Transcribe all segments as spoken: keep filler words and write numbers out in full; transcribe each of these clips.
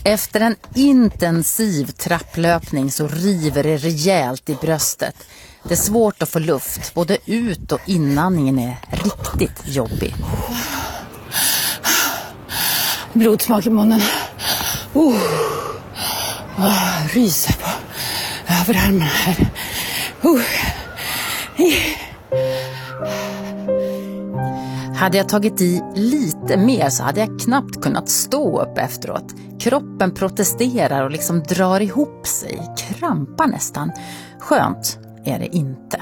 Efter en intensiv trapplöpning så river det rejält i bröstet. Det är svårt att få luft, både ut och inandningen är riktigt jobbig. Blodsmak i munnen. Oh. Oh, ryser på överarmarna här. Oh. Hade jag tagit i lite mer så hade jag knappt kunnat stå upp efteråt. Kroppen protesterar och liksom drar ihop sig, krampar nästan. Skönt är det inte.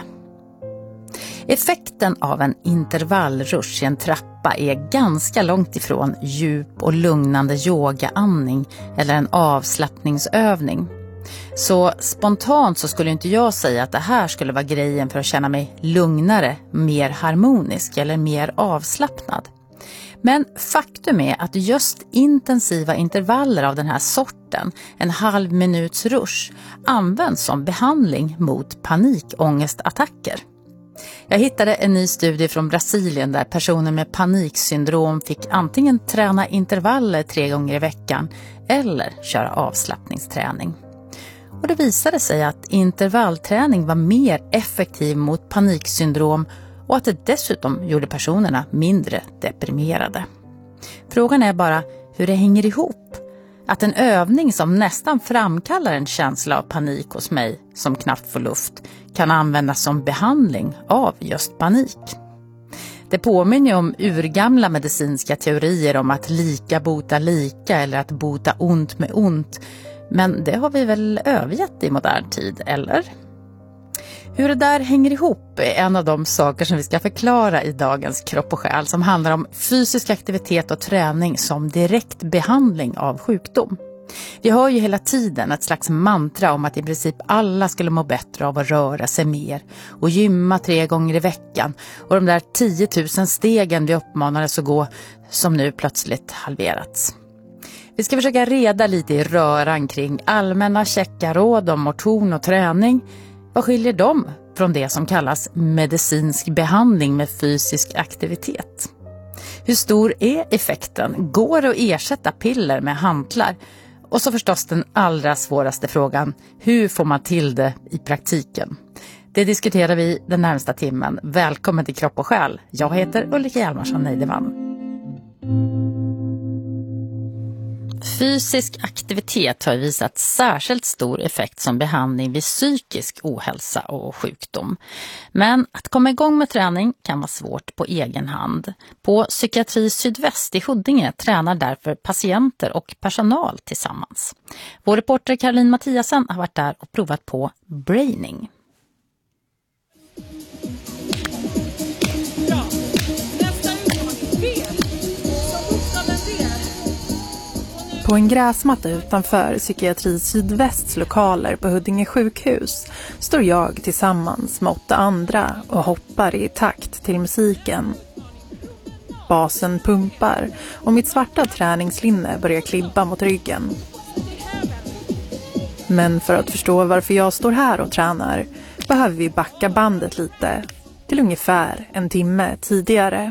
Effekten av en intervallrush i en trappa är ganska långt ifrån djup och lugnande yogaandning eller en avslappningsövning. Så spontant så skulle inte jag säga att det här skulle vara grejen för att känna mig lugnare, mer harmonisk eller mer avslappnad. Men faktum är att just intensiva intervaller av den här sorten, en halv minuts rush, används som behandling mot panikångestattacker. Jag hittade en ny studie från Brasilien där personer med paniksyndrom fick antingen träna intervaller tre gånger i veckan eller köra avslappningsträning. Och det visade sig att intervallträning var mer effektiv mot paniksyndrom och att det dessutom gjorde personerna mindre deprimerade. Frågan är bara hur det hänger ihop. Att en övning som nästan framkallar en känsla av panik hos mig som knappt får luft kan användas som behandling av just panik. Det påminner om urgamla medicinska teorier om att lika bota lika eller att bota ont med ont. Men det har vi väl övergett i modern tid, eller? Hur det där hänger ihop är en av de saker som vi ska förklara i dagens Kropp och själ, som handlar om fysisk aktivitet och träning som direkt behandling av sjukdom. Vi har ju hela tiden ett slags mantra om att i princip alla skulle må bättre av att röra sig mer och gymma tre gånger i veckan, och de där tio tusen stegen vi uppmanades att gå som nu plötsligt halverats. Vi ska försöka reda lite i röran kring allmänna checkaråd om motion och träning. Vad skiljer dem från det som kallas medicinsk behandling med fysisk aktivitet? Hur stor är effekten? Går det att ersätta piller med hantlar? Och så förstås den allra svåraste frågan, hur får man till det i praktiken? Det diskuterar vi den närmsta timmen. Välkommen till Kropp och själ. Jag heter Ulrika Hjalmarsson Neideman. Fysisk aktivitet har visat särskilt stor effekt som behandling vid psykisk ohälsa och sjukdom. Men att komma igång med träning kan vara svårt på egen hand. På Psykiatri Sydväst i Huddinge tränar därför patienter och personal tillsammans. Vår reporter Caroline Mattiasen har varit där och provat på braining. På en gräsmatta utanför Psykiatri Sydvästs lokaler på Huddinge sjukhus står jag tillsammans med åtta andra och hoppar i takt till musiken. Basen pumpar och mitt svarta träningslinne börjar klibba mot ryggen. Men för att förstå varför jag står här och tränar behöver vi backa bandet lite till ungefär en timme tidigare.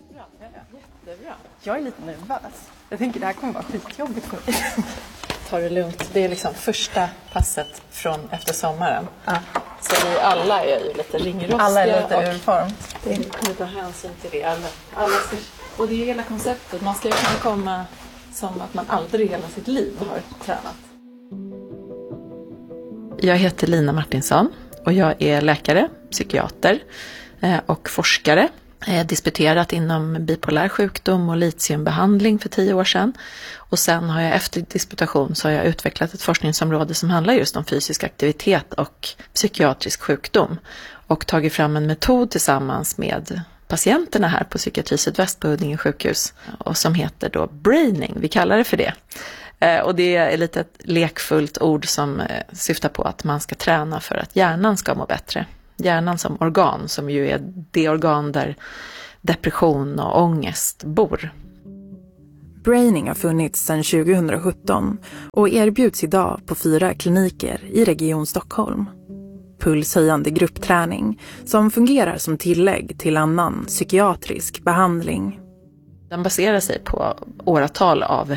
Jag är lite nervös. Jag tänker det här kommer vara skitjobbigt för mig. Ta det lugnt. Det är liksom första passet från efter sommaren. Ja. Så vi alla är ju lite ringrostiga. Alla är lite ur form. Det är lite hänsyn till det. Alla, alla ska, och det är hela konceptet. Man ska ju kunna komma som att man aldrig i hela sitt liv har tränat. Jag heter Lina Martinsson och jag är läkare, psykiater och forskare. Jag har disputerat inom bipolär sjukdom och litiumbehandling för tio år sedan. Och sen har jag efter disputation så har jag utvecklat ett forskningsområde som handlar just om fysisk aktivitet och psykiatrisk sjukdom. Och tagit fram en metod tillsammans med patienterna här på Psykiatri Sydväst på Huddinge sjukhus. Och som heter då braining, vi kallar det för det. Och det är lite ett lekfullt ord som syftar på att man ska träna för att hjärnan ska må bättre. Hjärnan som organ, som ju är det organ där depression och ångest bor. Braining har funnits sedan tjugohundrasjutton och erbjuds idag på fyra kliniker i Region Stockholm. Pulshöjande gruppträning som fungerar som tillägg till annan psykiatrisk behandling. Den baserar sig på åratal av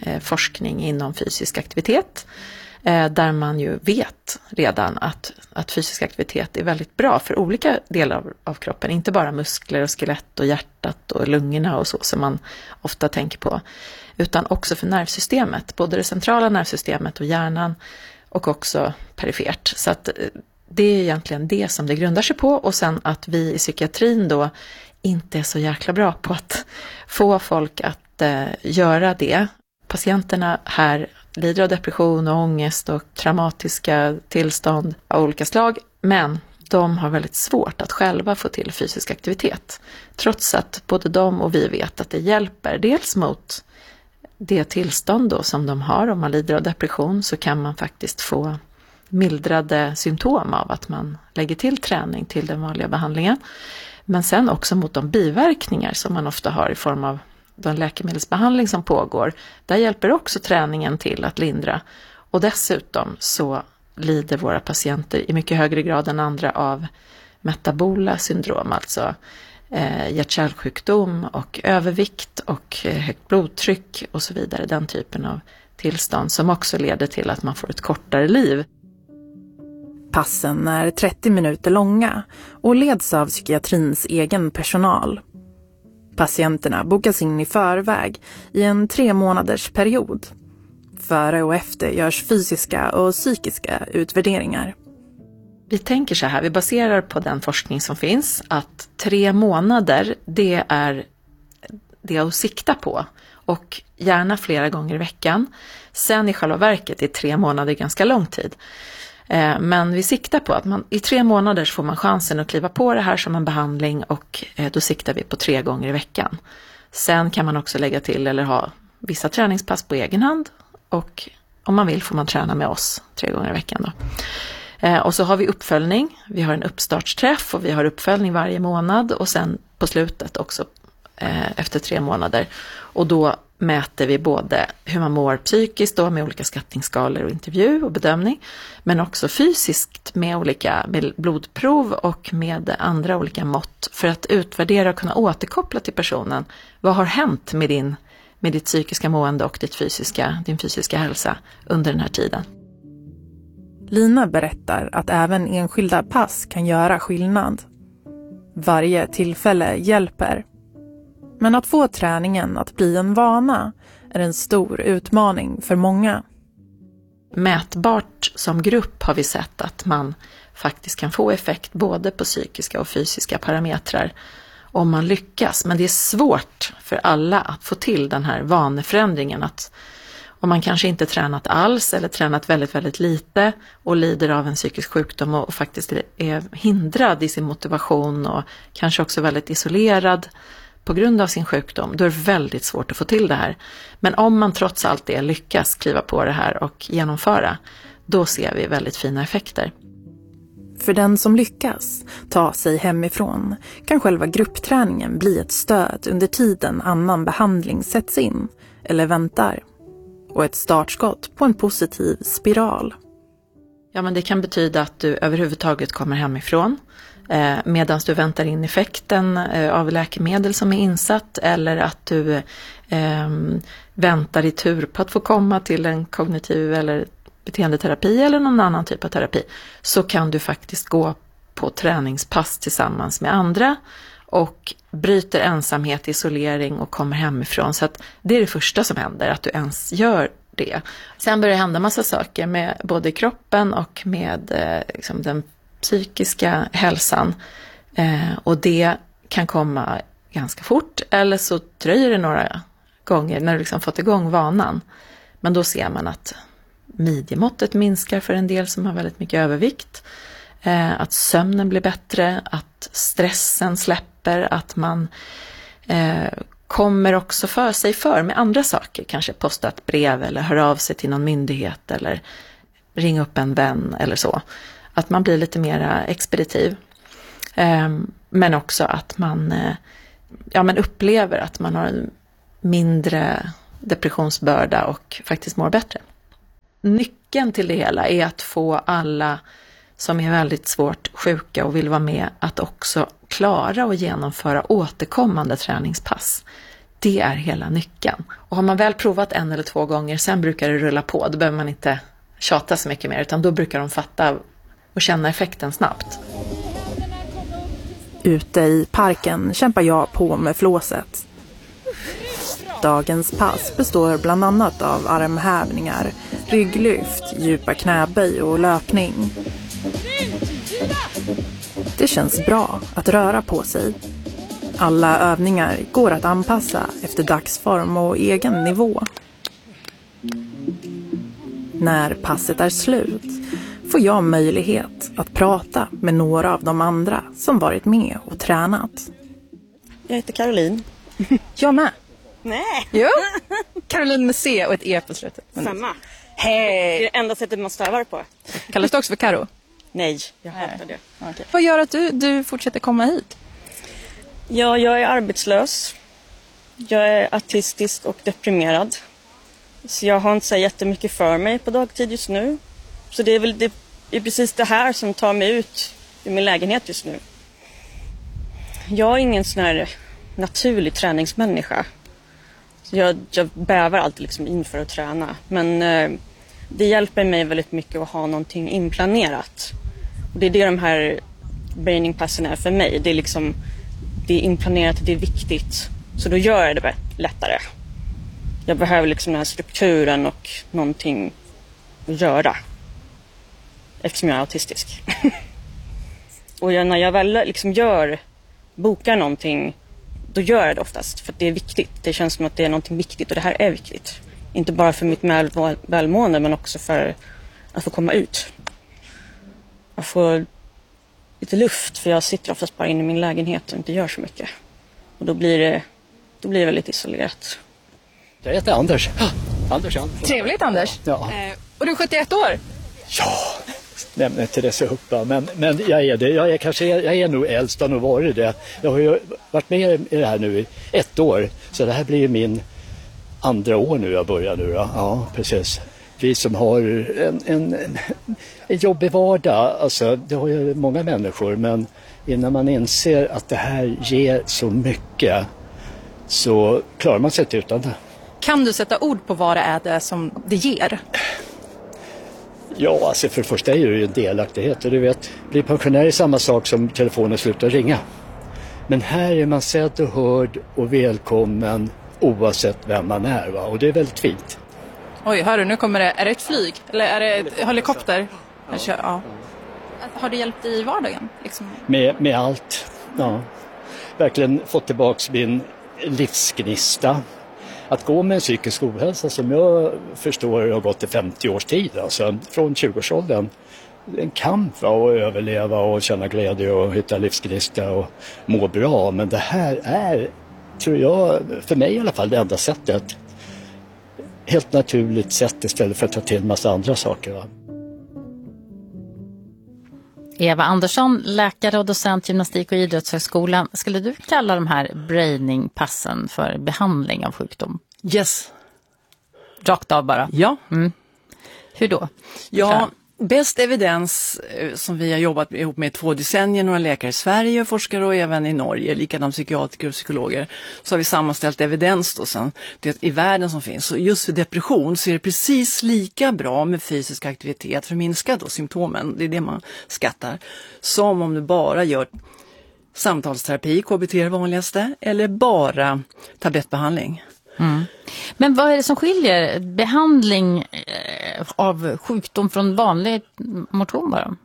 eh, forskning inom fysisk aktivitet. Där man ju vet redan att, att fysisk aktivitet är väldigt bra för olika delar av, av kroppen. Inte bara muskler och skelett och hjärtat och lungorna och så som man ofta tänker på. Utan också för nervsystemet. Både det centrala nervsystemet och hjärnan och också perifert. Så att det är egentligen det som det grundar sig på. Och sen att vi i psykiatrin då inte är så jäkla bra på att få folk att eh, göra det. Patienterna här lider av depression och ångest och traumatiska tillstånd av olika slag. Men de har väldigt svårt att själva få till fysisk aktivitet. Trots att både de och vi vet att det hjälper. Dels mot det tillstånd då som de har. Om man lider av depression så kan man faktiskt få mildrade symptom av att man lägger till träning till den vanliga behandlingen. Men sen också mot de biverkningar som man ofta har i form av den läkemedelsbehandling som pågår. Där hjälper också träningen till att lindra. Och dessutom så lider våra patienter i mycket högre grad än andra av metabola syndrom. Alltså eh, hjärt-kärlsjukdom och övervikt och eh, högt blodtryck och så vidare. Den typen av tillstånd som också leder till att man får ett kortare liv. Passen är trettio minuter långa och leds av psykiatrins egen personal. Patienterna bokas in i förväg i en tre månaders period. Före och efter görs fysiska och psykiska utvärderingar. Vi tänker så här, vi baserar på den forskning som finns att tre månader det är det att sikta på. Och gärna flera gånger i veckan. Sen i själva verket är tre månader ganska lång tid. Men vi siktar på att man, i tre månader får man chansen att kliva på det här som en behandling och då siktar vi på tre gånger i veckan. Sen kan man också lägga till eller ha vissa träningspass på egen hand och om man vill får man träna med oss tre gånger i veckan då. Och så har vi uppföljning, vi har en uppstartsträff och vi har uppföljning varje månad och sen på slutet också efter tre månader. Och då mäter vi både hur man mår psykiskt då med olika skattningsskalor och intervju och bedömning. Men också fysiskt med olika med blodprov och med andra olika mått. För att utvärdera och kunna återkoppla till personen. Vad har hänt med, din, med ditt psykiska mående och ditt fysiska, din fysiska hälsa under den här tiden? Lina berättar att även enskilda pass kan göra skillnad. Varje tillfälle hjälper. Men att få träningen att bli en vana är en stor utmaning för många. Mätbart som grupp har vi sett att man faktiskt kan få effekt både på psykiska och fysiska parametrar om man lyckas. Men det är svårt för alla att få till den här vaneförändringen. Att om man kanske inte tränat alls eller tränat väldigt, väldigt lite och lider av en psykisk sjukdom och faktiskt är hindrad i sin motivation och kanske också väldigt isolerad på grund av sin sjukdom, då är det väldigt svårt att få till det här. Men om man trots allt det lyckas kliva på det här och genomföra, då ser vi väldigt fina effekter. För den som lyckas ta sig hemifrån kan själva gruppträningen bli ett stöd under tiden annan behandling sätts in eller väntar. Och ett startskott på en positiv spiral. Ja, men det kan betyda att du överhuvudtaget kommer hemifrån. Eh, medan du väntar in effekten eh, av läkemedel som är insatt eller att du eh, väntar i tur på att få komma till en kognitiv eller beteendeterapi eller någon annan typ av terapi, så kan du faktiskt gå på träningspass tillsammans med andra och bryter ensamhet, isolering och kommer hemifrån. Så att det är det första som händer, att du ens gör det. Sen börjar det hända massa saker med både kroppen och med eh, liksom den psykiska hälsan. Eh, och det kan komma ganska fort eller så dröjer det några gånger när du liksom fått igång vanan. Men då ser man att midjemåttet minskar för en del som har väldigt mycket övervikt. Eh, att sömnen blir bättre, att stressen släpper, att man eh, kommer också för sig för med andra saker. Kanske posta ett brev eller höra av sig till någon myndighet eller ringa upp en vän eller så. Att man blir lite mer expeditiv. Eh, men också att man, eh, ja, men upplever att man har en mindre depressionsbörda och faktiskt mår bättre. Nyckeln till det hela är att få alla som är väldigt svårt sjuka och vill vara med att också klara och genomföra återkommande träningspass Det är hela nyckeln. Och har man väl provat en eller två gånger, sen brukar det rulla på. Då behöver man inte tjata så mycket mer, utan då brukar de fatta och känna effekten snabbt. Ute i parken kämpar jag på med flåset. Dagens pass består bland annat av armhävningar, rygglyft, djupa knäböj och löpning. Det känns bra att röra på sig. Alla övningar går att anpassa efter dagsform och egen nivå. När passet är slut får jag möjlighet att prata med några av de andra som varit med och tränat. Jag heter Caroline. Jag med. Nej. Jo. Caroline med C och ett E på slutet. Samma. Hej. Det är det enda sättet man stavar på. Kallas du också för Karo? Nej, jag hatar det. Okay. Vad gör att du, du fortsätter komma hit? Ja, jag är arbetslös. Jag är autistisk och deprimerad. Så jag har inte så jättemycket för mig på dagtid just nu. Så det är väl det, det är precis det här som tar mig ut i min lägenhet just nu. Jag är ingen sån här naturlig träningsmänniska. Så jag, jag bävar alltid liksom inför att träna. Men eh, det hjälper mig väldigt mycket att ha någonting inplanerat. Och det är det de här brainingpassen är för mig. Det är liksom, det är inplanerat, det är viktigt. Så då gör jag det lättare. Jag behöver liksom den här strukturen och någonting att göra. Eftersom jag är autistisk. Och jag, när jag väl liksom gör, bokar någonting, då gör jag det oftast. För att det är viktigt. Det känns som att det är någonting viktigt och det här är viktigt. Inte bara för mitt väl, välmående men också för att få komma ut. Att få lite luft, för jag sitter oftast bara inne i min lägenhet och inte gör så mycket. Och då blir det, då blir det väldigt isolerat. Jag heter Anders. Anders Andersson. Trevligt, Anders. Ja. Eh, och du är sjuttioett år? Ja, nämn inte det så högt. Men, men jag är det. Jag är, kanske, jag är nog äldst och nog varit det. Jag har ju varit med i det här nu i ett år. Så det här blir min andra år nu jag börjar nu. Då. Ja, precis. Vi som har en, en, en jobbig vardag. Alltså, det har ju många människor. Men innan man inser att det här ger så mycket så klarar man sig inte utan det. Kan du sätta ord på vad det är det som det ger? Ja, alltså för det första är det ju en delaktighet. Och du vet, bli pensionär är samma sak som telefonen slutar ringa. Men här är man sedd och hörd och välkommen oavsett vem man är. Va? Och det är väldigt fint. Oj, hör du, nu kommer det. Är det ett flyg? Eller är det ett helikopter? Ja. Har det hjälpt dig i vardagen? Liksom? Med, med allt, ja. Verkligen fått tillbaka min livsgnista. Att gå med en psykisk ohälsa som jag förstår har gått i femtio års tid. Alltså från tjugoårsåldern. En kamp va, att överleva och känna glädje och hitta livsgnista och må bra. Men det här är, tror jag, för mig i alla fall det enda sättet. Helt naturligt sätt istället för att ta till en massa andra saker. Va? Eva Andersson, läkare och docent gymnastik- och idrottshögskolan. Skulle du kalla de här brainingpassen för behandling av sjukdom? Yes. Rakt av bara? Ja. Mm. Hur då? Ja, bäst evidens som vi har jobbat ihop med två decennier, några läkare i Sverige, forskare och även i Norge, likadant psykiatriker och psykologer, så har vi sammanställt evidens då sen, det i världen som finns. Så just för depression så är det precis lika bra med fysisk aktivitet för att minska då symptomen, det är det man skattar, som om du bara gör samtalsterapi, K B T är det vanligaste, eller bara tablettbehandling. Mm. Men vad är det som skiljer behandling av sjukdom från vanlig motion bara?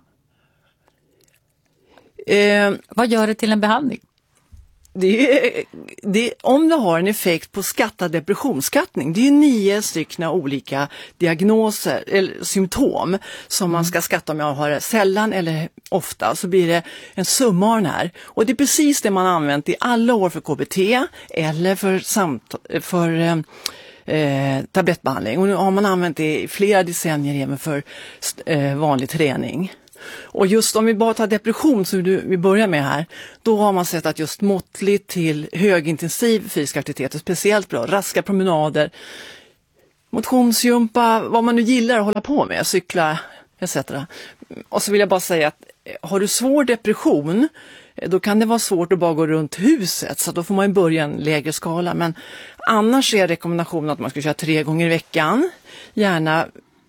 Eh, vad gör det till en behandling? Det är, det, om det har en effekt på skattad depressionsskattning, det är nio stycken olika diagnoser eller symptom som man ska skatta om jag har det sällan eller ofta, så blir det en summa av den här. Och det är precis det man har använt i alla år för K B T eller för, samt, för eh, tablettbehandling. Och nu har man använt det i flera decennier även för eh, vanlig träning. Och just om vi bara tar depression som du, vi börjar med här, då har man sett att just måttligt till högintensiv fysisk aktivitet är speciellt bra. Raska promenader, motionsjumpa, vad man nu gillar att hålla på med, cykla et cetera. Och så vill jag bara säga att har du svår depression då kan det vara svårt att bara gå runt huset, så då får man börja en lägre skala. Men annars är rekommendationen att man ska köra tre gånger i veckan, gärna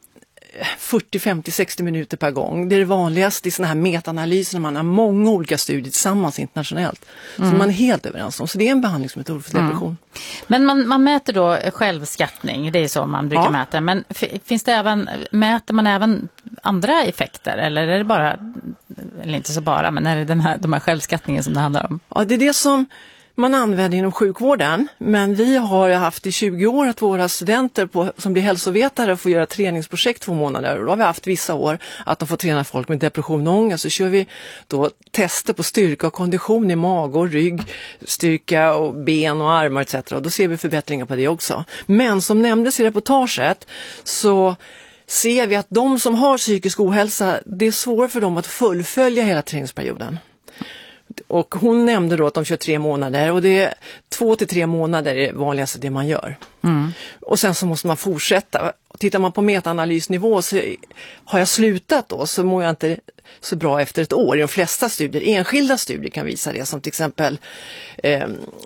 fyrtio, femtio, sextio minuter per gång. Det är det vanligaste i såna här metaanalyser när man har många olika studier tillsammans internationellt. Mm. Som man är helt överens om. Så det är en behandlingsmetod för depression. Mm. Men man, man mäter då självskattning, det är så man brukar ja. mäta. Men f- finns det även, mäter man även andra effekter? Eller är det bara, eller inte så bara, men är det den här, de här självskattningen som det handlar om? Ja, det är det som man använder inom sjukvården, men vi har haft i tjugo år att våra studenter på, som blir hälsovetare får göra träningsprojekt två månader. Och då har vi haft vissa år att de får träna folk med depression och ångest. Så kör vi då tester på styrka och kondition i mag och rygg, styrka och ben och armar et cetera. Och då ser vi förbättringar på det också. Men som nämndes i reportaget så ser vi att de som har psykisk ohälsa, det är svårt för dem att fullfölja hela träningsperioden. Och hon nämnde då att de kör tre månader och det är två till tre månader är det vanligaste det man gör. Mm. Och sen så måste man fortsätta. Tittar man på metaanalysnivå så har jag slutat då så mår jag inte så bra efter ett år. I de flesta studier, enskilda studier kan visa det, som till exempel eh,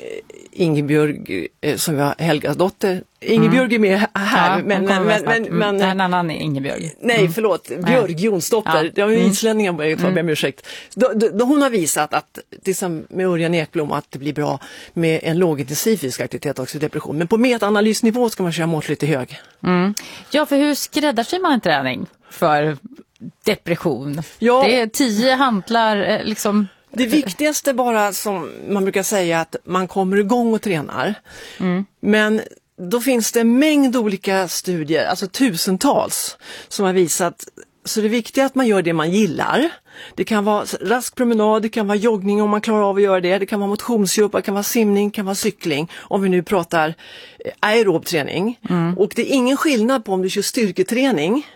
Ingebjörg eh, som var Helgas dotter. Ingebjörg är med här, ja, men, men, men, men, men det är en annan Ingebjörg. Nej, mm. förlåt, Björg Jonsdotter. Ja. Det var mm. islänningar, jag tar mm. med ursäkt. Då, då, då hon har visat att det som med Örjan Ekblom att det blir bra med en lågintensiv fysisk aktivitet också i depression. Men på metaanalysnivå ska man köra måttligt i hög. Mm. Ja, för hur skräddarsyr man en träning för depression? Ja. Det är tio hantlar liksom. Det viktigaste bara som man brukar säga att man kommer igång och tränar. Mm. Men då finns det en mängd olika studier, alltså tusentals, som har visat. Så det viktiga är att man gör det man gillar. Det kan vara rask promenad, det kan vara joggning om man klarar av att göra det. Det kan vara motionsjobb, det kan vara simning, det kan vara cykling. Om vi nu pratar aerob träning. Mm. Och det är ingen skillnad på om du kör styrketräning.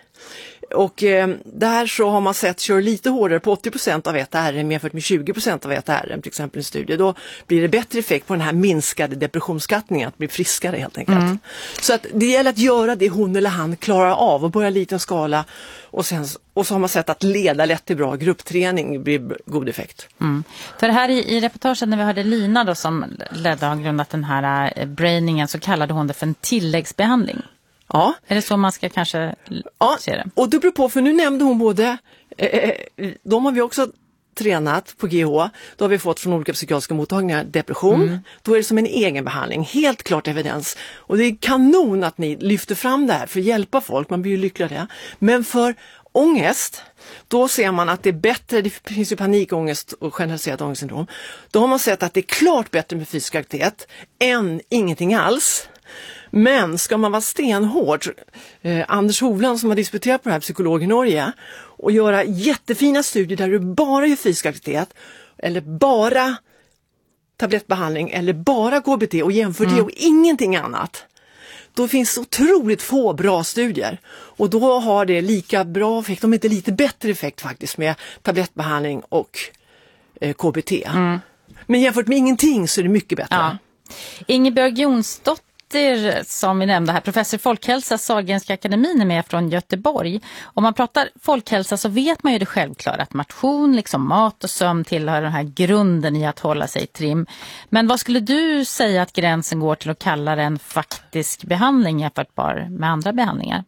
Och eh, där så har man sett kör lite hårdare på åttio procent av ett R M jämfört med tjugo procent av ett R M, till exempel en studie. Då blir det bättre effekt på den här minskade depressionsskattningen, att bli friskare helt enkelt. Mm. Så att det gäller att göra det hon eller han klarar av och börja liten skala. Och, sen, och så har man sett att leda lätt till bra gruppträning blir god effekt. Mm. För här i, i reportagen när vi hörde Lina då, som ledde har grundat den här äh, brainingen, så kallade hon det för en tilläggsbehandling. Ja. Är det så man ska kanske ja. se det? Och det beror på, för nu nämnde hon både, eh, de har vi också tränat på G H, då har vi fått från olika psykiatriska mottagningar depression, mm. då är det som en egen behandling, helt klart evidens. Och det är kanon att ni lyfter fram det här för att hjälpa folk, man blir ju lyckligare. Men för ångest, då ser man att det är bättre, det finns ju panikångest och generaliserat ångestsyndrom, då har man sett att det är klart bättre med fysisk aktivitet än ingenting alls. Men ska man vara stenhård, eh, Anders Hovland som har disputerat på det här, psykolog i Norge, och göra jättefina studier där du bara gör fysisk aktivitet eller bara tablettbehandling eller bara K B T och jämför mm. det och ingenting annat. Då finns otroligt få bra studier och då har det lika bra effekt, om inte lite bättre effekt faktiskt, med tablettbehandling och eh, K B T. Mm. Men jämfört med ingenting så är det mycket bättre. Ja. Ingebjörg Jonsdotter, som vi nämnde här, professor i folkhälsa, Sahlgrenska akademin, är med från Göteborg. Om man pratar folkhälsa så vet man ju det självklart att motion, liksom mat och sömn, tillhör den här grunden i att hålla sig trim. Men vad skulle du säga att gränsen går till att kalla det en faktisk behandling jämfört med andra behandlingar?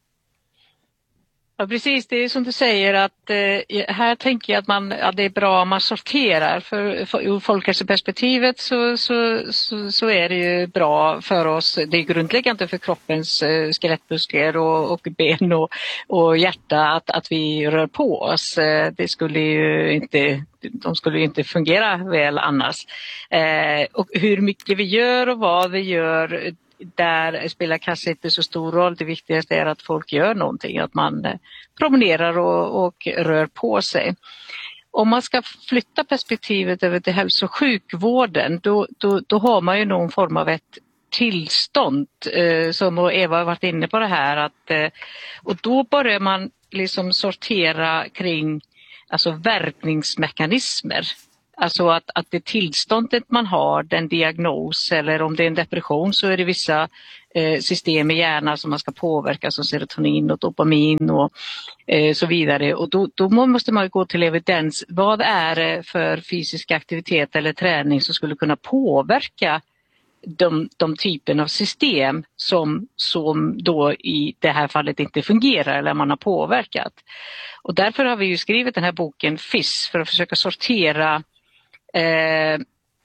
Ja, precis. Det är som du säger att eh, här tänker jag att, man, att det är bra om man sorterar. För, för ur folkhälsoperspektivet så, så, så, så är det ju bra för oss. Det är grundläggande för kroppens eh, skelettmuskler och, och ben och, och hjärta att, att vi rör på oss. Eh, det skulle ju inte, de skulle ju inte fungera väl annars. Eh, och hur mycket vi gör och vad vi gör, där spelar kanske inte så stor roll. Det viktigaste är att folk gör någonting, att man promenerar och, och rör på sig. Om man ska flytta perspektivet över till hälso- och sjukvården, då, då, då har man ju någon form av ett tillstånd, eh, som Eva har varit inne på det här. Att, eh, och då börjar man liksom sortera kring alltså verkningsmekanismer. Alltså att, att det tillståndet man har, den diagnos eller om det är en depression så är det vissa eh, system i hjärnan som man ska påverka som serotonin och dopamin och eh, så vidare. Och då, då måste man gå till evidens. Vad är det för fysisk aktivitet eller träning som skulle kunna påverka de, de typen av system som, som då i det här fallet inte fungerar eller man har påverkat. Och därför har vi ju skrivit den här boken F I S för att försöka sortera eh,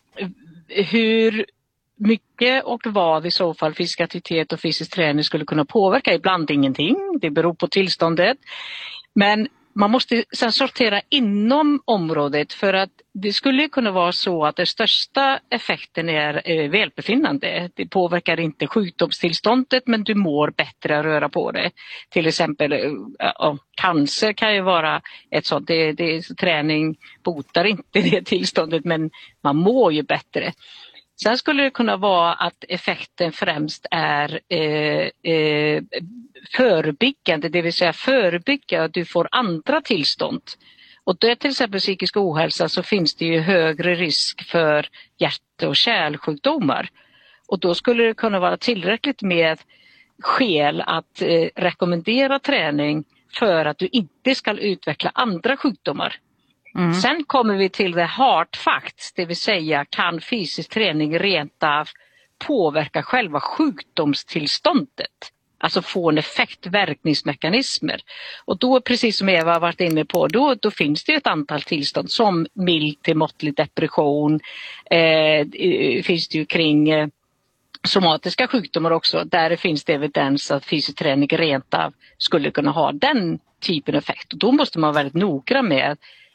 hur mycket och vad i så fall fysisk aktivitet och fysisk träning skulle kunna påverka. Ibland ingenting, det beror på tillståndet. Men man måste sen sortera inom området för att det skulle kunna vara så att den största effekten är eh, välbefinnande. Det påverkar inte sjukdomstillståndet men du mår bättre att röra på det. Till exempel eh, cancer kan ju vara ett sånt. Det, det, träning botar inte det tillståndet men man mår ju bättre. Sen skulle det kunna vara att effekten främst är eh, eh, förebyggande, det vill säga förebygga att du får andra tillstånd. Och då är till exempel psykisk ohälsa så finns det ju högre risk för hjärt- och kärlsjukdomar. Och då skulle det kunna vara tillräckligt med skäl att eh, rekommendera träning för att du inte ska utveckla andra sjukdomar. Mm. Sen kommer vi till the hard facts, det vill säga kan fysisk träning rent av påverka själva sjukdomstillståndet. Alltså få en effekt, verkningsmekanismer. Och då, precis som Eva har varit inne på, då, då finns det ett antal tillstånd som mild till måttlig depression. Eh, finns det ju kring eh, somatiska sjukdomar också. Där finns det evidens att fysisk träning rent av skulle kunna ha den typen av effekt. Och då måste man vara väldigt noggrann med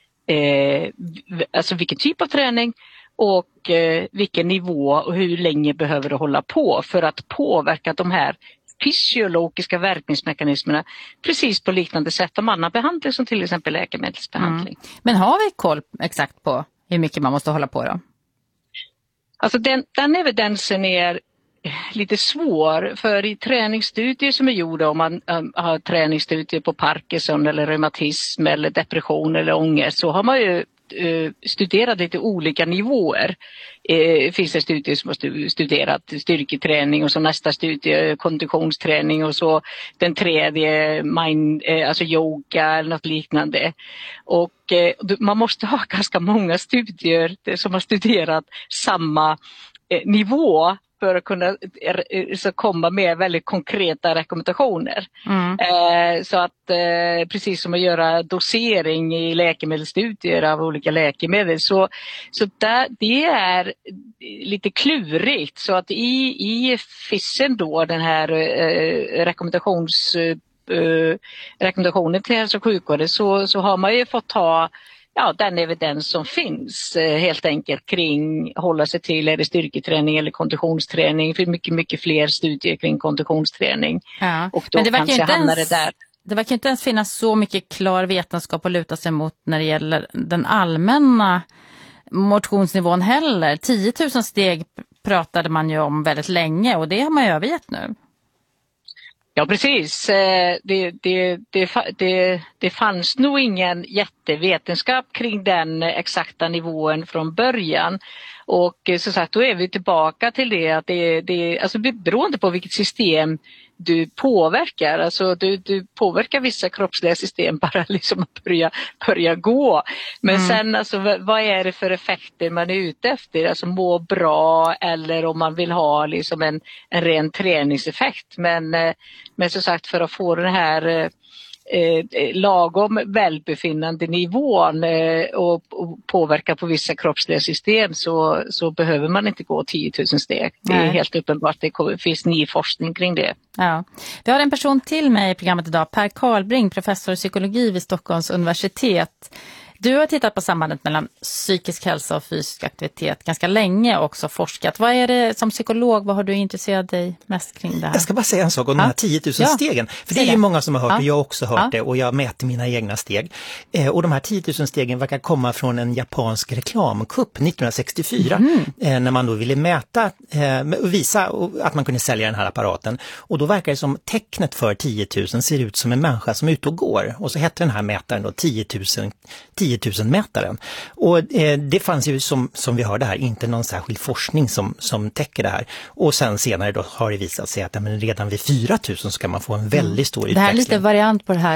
eh, alltså vilken typ av träning och eh, vilken nivå och hur länge behöver du hålla på för att påverka de här fysiologiska verkningsmekanismerna precis på liknande sätt som annan behandling som till exempel läkemedelsbehandling. Mm. Men har vi koll exakt på hur mycket man måste hålla på då? Alltså den, den evidensen är lite svår för i träningsstudier som är gjorda om man um, har träningsstudier på Parkinson eller reumatism eller depression eller ångest så har man ju uh, studerat lite olika nivåer. Uh, finns det studier som har studerat styrketräning och så nästa studie konditionsträning och så den tredje mind, uh, alltså yoga eller något liknande. Och uh, man måste ha ganska många studier som har studerat samma uh, nivå för att kunna så komma med väldigt konkreta rekommendationer. Mm. Eh, så att eh, precis som att göra dosering i läkemedelsstudier av olika läkemedel så, så där, det är lite klurigt så att i, i F I S en då den här eh, rekommendations, eh, rekommendationen till hälso- och sjukvården så, så har man ju fått ta ja, den evidens som finns eh, helt enkelt kring hålla sig till är det styrketräning eller konditionsträning. Det finns mycket, mycket fler studier kring konditionsträning. Ja. Och då Men det verkar kanske inte hamnar ens, det där. Det verkar inte ens finnas så mycket klar vetenskap att luta sig mot när det gäller den allmänna motionsnivån heller. tio tusen steg pratade man ju om väldigt länge och det har man ju övergett nu. Ja precis, det, det, det, det, det fanns nog ingen jättevetenskap kring den exakta nivån från början och så sagt då är vi tillbaka till det att det, det alltså beroende på vilket system du påverkar, alltså du, du påverkar vissa kroppsliga system bara liksom att börja, börja gå. Men mm. sen alltså vad är det för effekter man är ute efter, alltså må bra eller om man vill ha liksom en, en ren träningseffekt. Men, men som sagt för att få den här Eh, lagom välbefinnande nivån eh, och, och påverka på vissa kroppsliga system så, så behöver man inte gå tio tusen steg. Det är Nej. helt uppenbart, det finns ny forskning kring det. Ja. Vi har en person till med i programmet idag, Per Karlbring, professor i psykologi vid Stockholms universitet. Du har tittat på sambandet mellan psykisk hälsa och fysisk aktivitet ganska länge och också forskat. Vad är det som psykolog, vad har du intresserat dig mest kring det här? Jag ska bara säga en sak om ja. de här tio tusen ja. stegen. För det är ju många som har hört ja. det, jag har också hört ja. det och jag mäter mina egna steg. Eh, och de här tio tusen stegen verkar komma från en japansk reklamkupp nittonhundrasextiofyra mm. eh, när man då ville mäta eh, och visa att man kunde sälja den här apparaten. Och då verkar det som tecknet för tio tusen ser ut som en människa som är ute och går. Och så heter den här mätaren då tio tusen tio tusen-mätaren. Och eh, det fanns ju som, som vi hörde här inte någon särskild forskning som, som täcker det här. Och sen senare då har det visat sig att ja, men redan vid fyra tusen så kan man få en väldigt stor mm. utväxling. Det här är lite variant på det här